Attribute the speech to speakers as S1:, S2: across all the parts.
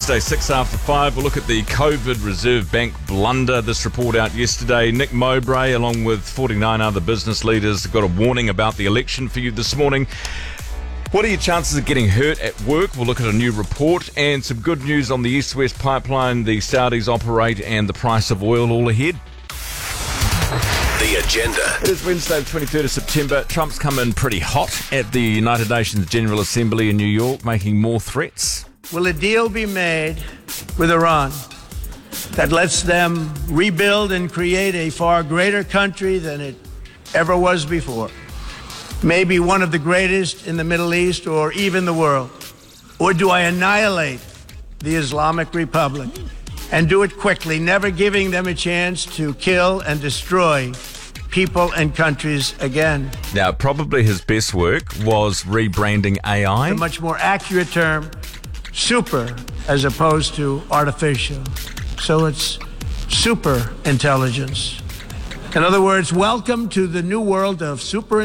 S1: Wednesday, 6 after 5. We'll look at the COVID Reserve Bank blunder. This report out yesterday. Nick Mowbray, along with 49 other business leaders, got a warning about the election for you this morning. What are your chances of getting hurt at work? We'll look at a new report and some good news on the East-West pipeline the Saudis operate and the price of oil all ahead.
S2: The agenda.
S1: It is Wednesday, the 23rd of September. Trump's come in pretty hot at the United Nations General Assembly in New York, making more threats.
S3: Will a deal be made with Iran that lets them rebuild and create a far greater country than it ever was before? Maybe one of the greatest in the Middle East or even the world? Or do I annihilate the Islamic Republic and do it quickly, never giving them a chance to kill and destroy people and countries again?
S1: Now, probably his best work was rebranding AI.
S3: A much more accurate term, super, as opposed to artificial. So it's super intelligence. In other words, welcome to the new world of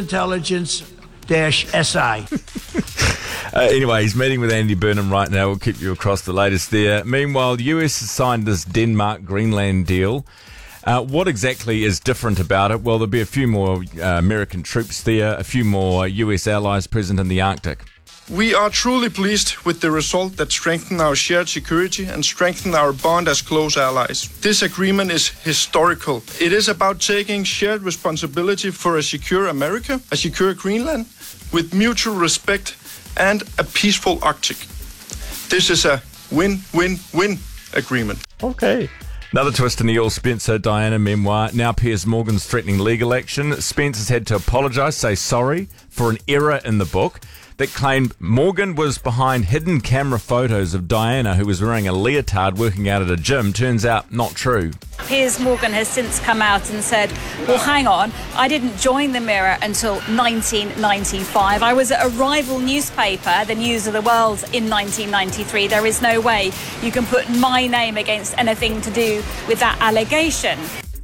S3: superintelligence-SI.
S1: Anyway, he's meeting with Andy Burnham right now. We'll keep you across the latest there. Meanwhile, the US has signed this Denmark-Greenland deal. What exactly is different about it? Well, there'll be a few more American troops there, a few more US allies present in the Arctic.
S4: We are truly pleased with the result that strengthens our shared security and strengthens our bond as close allies. This agreement is historical. It is about taking shared responsibility for a secure America, a secure Greenland, with mutual respect and a peaceful Arctic. This is a win-win-win agreement.
S1: Okay. Another twist in the Earl Spencer Diana memoir. Now Piers Morgan's threatening legal action. Spence has had to apologise, say sorry for an error in the book that claimed Morgan was behind hidden camera photos of Diana, who was wearing a leotard working out at a gym. Turns out not true.
S5: Piers Morgan has since come out and said, well, hang on, I didn't join the Mirror until 1995. I was at a rival newspaper, the News of the World, in 1993. There is no way you can put my name against anything to do with that allegation.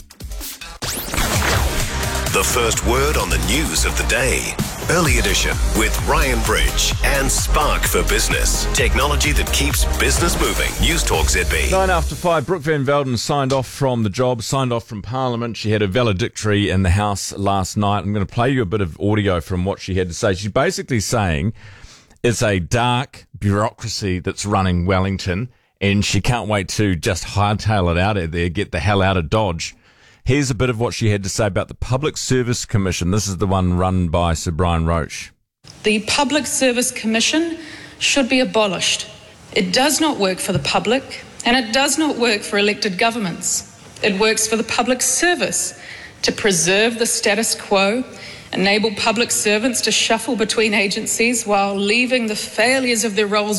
S2: The first word on the news of the day. Early edition with Ryan Bridge and Spark for Business. Technology that keeps business moving. News Talk ZB.
S1: 9 after 5. Brooke Van Velden signed off from the job, signed off from Parliament. She had a valedictory in the House last night. I'm going to play you a bit of audio from what she had to say. She's basically saying it's a dark bureaucracy that's running Wellington, and she can't wait to just hightail it out of there, get the hell out of Dodge. Here's a bit of what she had to say about the Public Service Commission. This is the one run by Sir Brian Roche.
S6: The Public Service Commission should be abolished. It does not work for the public, and it does not work for elected governments. It works for the public service to preserve the status quo, enable public servants to shuffle between agencies while leaving the failures of their roles